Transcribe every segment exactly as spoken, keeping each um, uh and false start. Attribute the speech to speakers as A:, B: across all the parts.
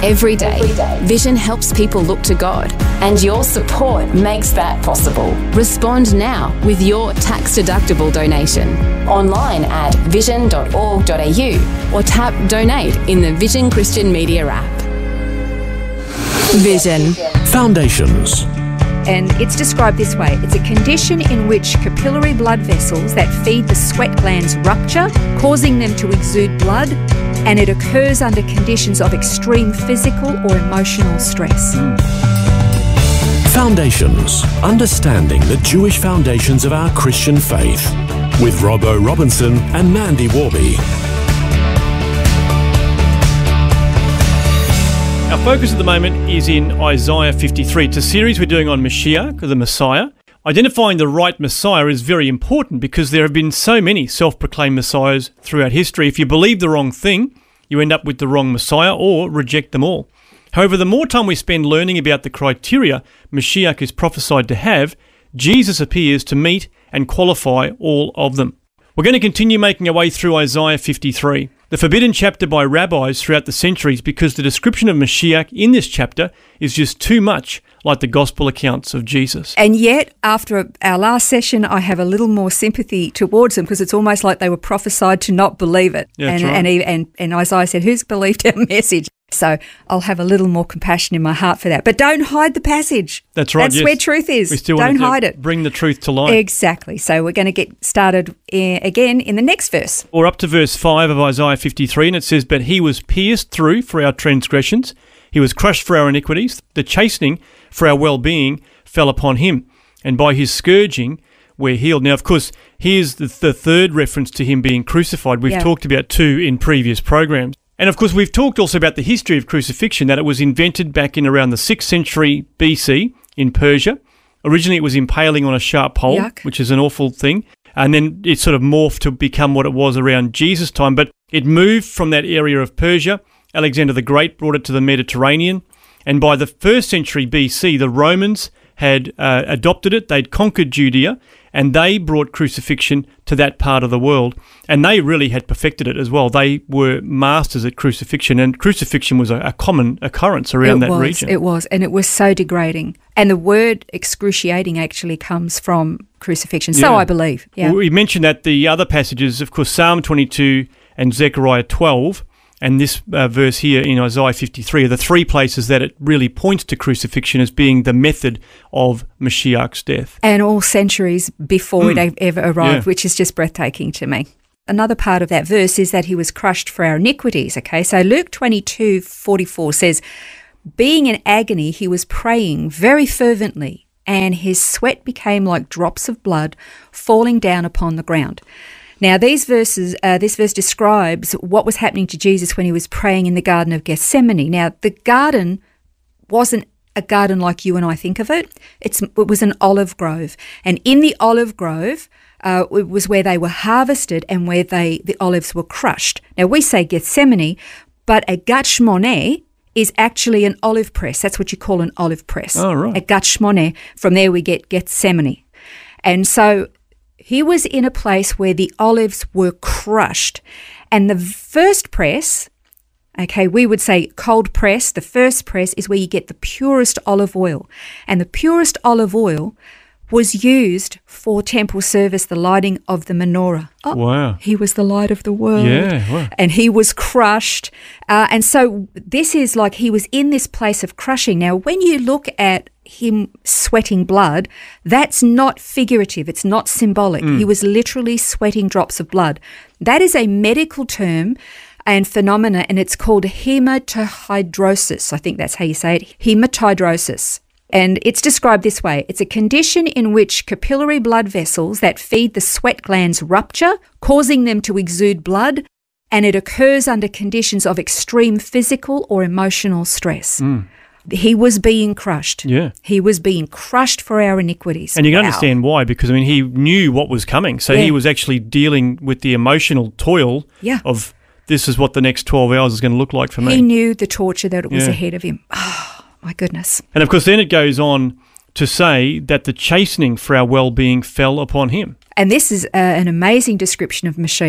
A: Every day, Vision helps people look to God, and your support makes that possible. Respond now with your tax-deductible donation online at vision dot org dot a u or tap Donate in the Vision Christian Media app. Vision
B: Foundations.
C: And it's described this way. It's a condition in which capillary blood vessels that feed the sweat glands rupture, causing them to exude blood, and it occurs under conditions of extreme physical or emotional stress.
B: Foundations. Understanding the Jewish foundations of our Christian faith. With Robbo Robinson and Mandy Warby.
D: Our focus at the moment is in Isaiah fifty-three. It's a series we're doing on Mashiach, the Messiah. Identifying the right Messiah is very important because there have been so many self-proclaimed Messiahs throughout history. If you believe the wrong thing, you end up with the wrong Messiah or reject them all. However, the more time we spend learning about the criteria Mashiach is prophesied to have, Jesus appears to meet and qualify all of them. We're going to continue making our way through Isaiah fifty-three, the forbidden chapter by rabbis throughout the centuries because the description of Mashiach in this chapter is just too much like the gospel accounts of Jesus.
C: And yet, after our last session, I have a little more sympathy towards them because it's almost like they were prophesied to not believe it.
D: Yeah,
C: and,
D: right.
C: and, and, and Isaiah said, who's believed our message? So I'll have a little more compassion in my heart for that. But don't hide the passage.
D: That's right.
C: That's
D: yes.
C: where truth is.
D: We still
C: don't
D: want to
C: hide it.
D: Bring the truth to light.
C: Exactly. So we're going to get started uh, again in the next verse.
D: We're up to verse five of Isaiah fifty-three, and it says, "But he was pierced through for our transgressions, he was crushed for our iniquities, the chastening for our well-being fell upon him, and by his scourging we're healed." Now, of course, here's the, the third reference to him being crucified. We've
C: Yeah.
D: talked about two in previous programs. And of course, we've talked also about the history of crucifixion, that it was invented back in around the sixth century B C in Persia. Originally, it was impaling on a sharp pole,
C: Yuck.
D: which is an awful thing. And then it sort of morphed to become what it was around Jesus' time. But it moved from that area of Persia. Alexander the Great brought it to the Mediterranean. And by the first century B C, the Romans had uh, adopted it. They'd conquered Judea, and they brought crucifixion to that part of the world. And they really had perfected it as well. They were masters at crucifixion, and crucifixion was a, a common occurrence around
C: it
D: that
C: was,
D: region.
C: It was, and it was so degrading. And the word excruciating actually comes from crucifixion. So
D: Yeah.
C: I believe. Yeah.
D: Well, we mentioned that the other passages, of course, Psalm twenty-two and Zechariah twelve, and this uh, verse here in Isaiah fifty-three are the three places that it really points to crucifixion as being the method of Mashiach's death.
C: And all centuries before
D: Mm.
C: it ever arrived,
D: Yeah.
C: which is just breathtaking to me. Another part of that verse is that he was crushed for our iniquities, okay? So Luke twenty-two forty-four says, being in agony, he was praying very fervently, and his sweat became like drops of blood falling down upon the ground. Now, these verses, uh, this verse describes what was happening to Jesus when he was praying in the Garden of Gethsemane. Now, the garden wasn't a garden like you and I think of it. It's, it was an olive grove. And in the olive grove, uh, it was where they were harvested and where they the olives were crushed. Now, we say Gethsemane, but a Gethsemane is actually an olive press. That's what you call an olive press.
D: Oh, right.
C: A Gethsemane. From there we get Gethsemane. And so he was in a place where the olives were crushed. And the first press, okay, we would say cold press. The first press is where you get the purest olive oil. And the purest olive oil was used for temple service, the lighting of the menorah. Oh,
D: Wow.
C: he was the light of the world.
D: Yeah, wow.
C: And he was crushed. Uh, and so this is like he was in this place of crushing. Now, when you look at him sweating blood, that's not figurative. It's not symbolic.
D: Mm.
C: He was literally sweating drops of blood. That is a medical term and phenomena, and it's called hematidrosis. I think that's how you say it. Hematidrosis. And it's described this way. It's a condition in which capillary blood vessels that feed the sweat glands rupture, causing them to exude blood, and it occurs under conditions of extreme physical or emotional stress.
D: Mm.
C: He was being crushed.
D: Yeah.
C: He was being crushed for our iniquities.
D: And you can
C: Wow.
D: understand why, because, I mean, he knew what was coming. So
C: Yeah.
D: he was actually dealing with the emotional toil
C: Yeah.
D: of this is what the next twelve hours is going to look like for me.
C: He knew the torture that was
D: Yeah.
C: ahead of him. Oh, my goodness.
D: And of course, then it goes on to say that the chastening for our well-being fell upon him.
C: And this is uh, an amazing description of Mashiach.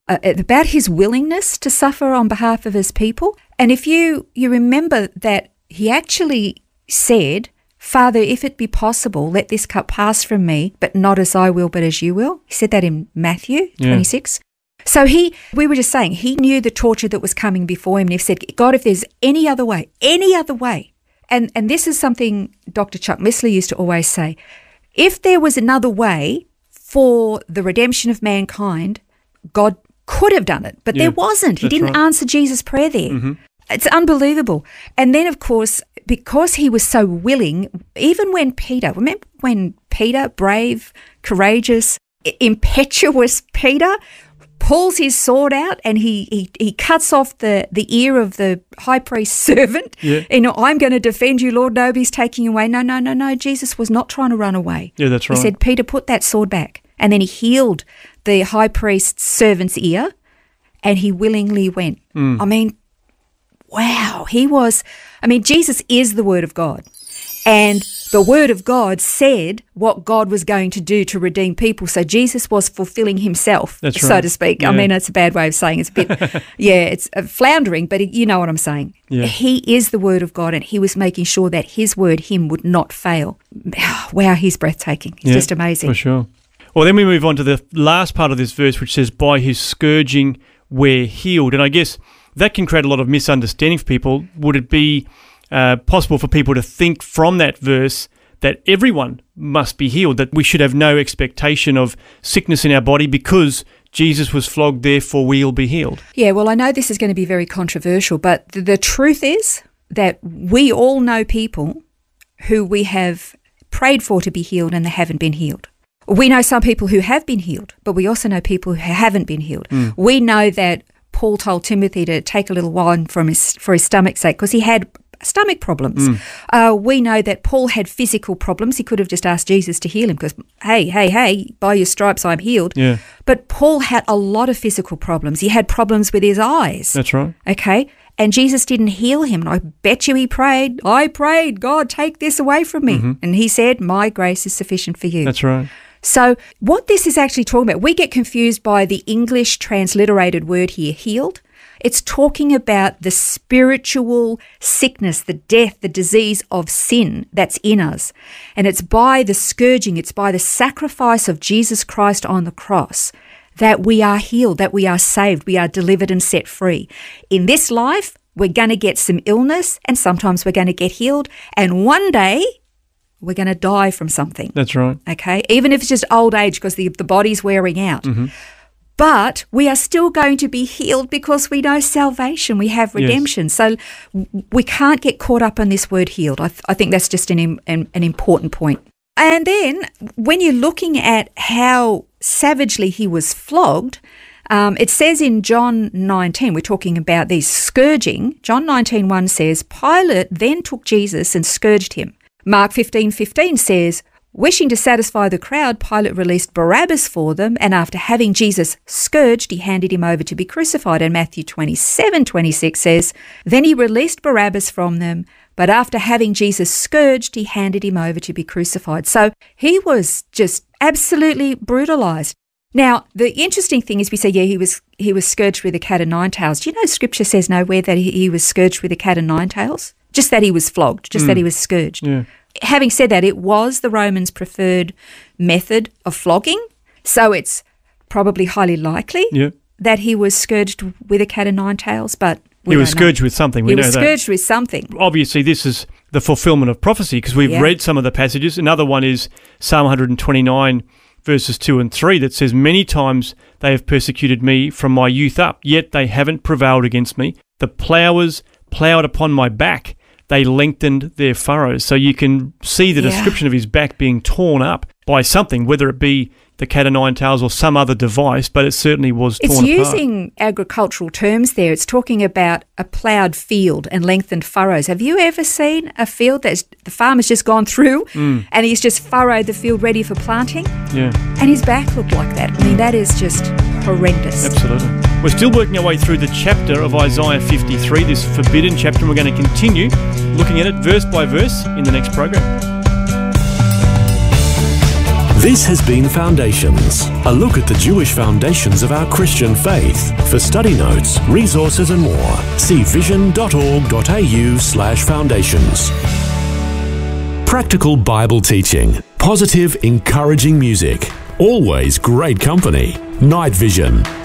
C: uh, about his willingness to suffer on behalf of his people. And if you, you remember that he actually said, Father, if it be possible, let this cup pass from me, but not as I will, but as you will. He said that in Matthew yeah. twenty-six. So he, we were just saying, he knew the torture that was coming before him, and he said, God, if there's any other way, any other way, and, and this is something Doctor Chuck Missler used to always say, if there was another way for the redemption of mankind, God could have done it, but yeah, there wasn't. He didn't right. answer Jesus' prayer there. Mm-hmm. It's unbelievable. And then, of course, because he was so willing, even when Peter, remember when Peter, brave, courageous, impetuous Peter, pulls his sword out and he he, he cuts off the, the ear of the high priest's servant. Yeah. You know, I'm going to defend you, Lord. Nobody's taking you away. No, no, no, no. Jesus was not trying to run away.
D: Yeah, that's right.
C: He said, Peter, put that sword back. And then he healed the high priest's servant's ear and he willingly went. Mm. I mean, wow. He was, I mean, Jesus is the Word of God. And the Word of God said what God was going to do to redeem people. So Jesus was fulfilling himself,
D: That's
C: so
D: right.
C: to speak.
D: Yeah.
C: I mean, it's a bad way of saying it. It's a bit, yeah, it's floundering, but you know what I'm saying.
D: Yeah.
C: He is the Word of God, and he was making sure that his word, him, would not fail. Wow, he's breathtaking. He's
D: yeah,
C: just amazing.
D: For sure. Well, then we move on to the last part of this verse, which says, by his scourging we're healed. And I guess that can create a lot of misunderstanding for people. Would it be uh, possible for people to think from that verse that everyone must be healed, that we should have no expectation of sickness in our body because Jesus was flogged, therefore we'll be healed?
C: Yeah, well, I know this is going to be very controversial, but the, the truth is that we all know people who we have prayed for to be healed and they haven't been healed. We know some people who have been healed, but we also know people who haven't been healed. Mm. We know that Paul told Timothy to take a little wine from his, for his stomach's sake because he had stomach problems. Mm. Uh, we know that Paul had physical problems. He could have just asked Jesus to heal him because, hey, hey, hey, by your stripes I'm healed.
D: Yeah.
C: But Paul had a lot of physical problems. He had problems with his eyes.
D: That's right.
C: Okay? And Jesus didn't heal him. And I bet you he prayed, I prayed, God, take this away from me. Mm-hmm. And he said, my grace is sufficient for you.
D: That's right.
C: So what this is actually talking about, we get confused by the English transliterated word here, healed. It's talking about the spiritual sickness, the death, the disease of sin that's in us. And it's by the scourging, it's by the sacrifice of Jesus Christ on the cross that we are healed, that we are saved, we are delivered and set free. In this life, we're going to get some illness and sometimes we're going to get healed. And one day, we're going to die from something.
D: That's right.
C: Okay? Even if it's just old age because the, the body's wearing out. Mm-hmm. But we are still going to be healed because we know salvation. We have redemption. Yes. So we can't get caught up on this word healed. I, th- I think that's just an, an, an important point. And then when you're looking at how savagely he was flogged, um, it says in John nineteen, we're talking about these scourging. John nineteen one says, Pilate then took Jesus and scourged him. Mark fifteen fifteen says, wishing to satisfy the crowd, Pilate released Barabbas for them, and after having Jesus scourged, he handed him over to be crucified. And Matthew twenty-seven twenty-six says, then he released Barabbas from them, but after having Jesus scourged, he handed him over to be crucified. So he was just absolutely brutalized. Now, the interesting thing is we say, yeah, he was he was scourged with a cat of nine tails. Do you know Scripture says nowhere that he, he was scourged with a cat of nine tails? Just that he was flogged, just mm. that he was scourged.
D: Yeah.
C: Having said that, it was the Romans' preferred method of flogging, so it's probably highly likely
D: yeah.
C: that he was scourged with a cat of nine tails, but we
D: He was
C: don't
D: scourged
C: know.
D: with something, we
C: he
D: know
C: was
D: that.
C: scourged with something.
D: Obviously, this is the fulfillment of prophecy because we've
C: Yeah.
D: read some of the passages. Another one is Psalm one twenty-nine, verses two and three, that says, many times they have persecuted me from my youth up, yet they haven't prevailed against me. The ploughers ploughed upon my back. They lengthened their furrows. So you can see the
C: Yeah.
D: description of his back being torn up by something, whether it be the cat of nine tails or some other device, but it certainly was
C: It's
D: torn apart.
C: using agricultural terms there. It's talking about a ploughed field and lengthened furrows. Have you ever seen a field that the farmer's just gone through mm. and he's just furrowed the field ready for planting?
D: Yeah.
C: And his back looked like that. I mean, that is just horrendous.
D: Absolutely. We're still working our way through the chapter of Isaiah fifty-three, this forbidden chapter, and we're going to continue looking at it verse by verse in the next program.
B: This has been Foundations, a look at the Jewish foundations of our Christian faith. For study notes, resources and more, see vision.org.au slash foundations. Practical Bible teaching, positive, encouraging music, always great company. Night Vision.